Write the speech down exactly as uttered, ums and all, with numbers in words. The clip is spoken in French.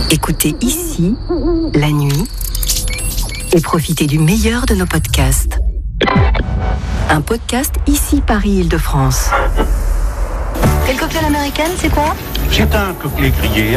Écoutez ici, la nuit, et profitez du meilleur de nos podcasts. Un podcast ici Paris-Île-de-France. Quel cocktail américaine, c'est quoi ? C'est un cocktail grillé